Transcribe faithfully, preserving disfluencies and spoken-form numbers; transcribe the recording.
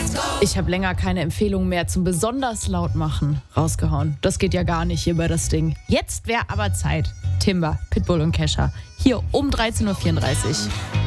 Ich habe länger keine Empfehlung mehr zum besonders laut machen rausgehauen. Das geht ja gar nicht hier bei das Ding. Jetzt wäre aber Zeit. Timber, Pitbull und Kesha. Hier um dreizehn Uhr vierunddreißig.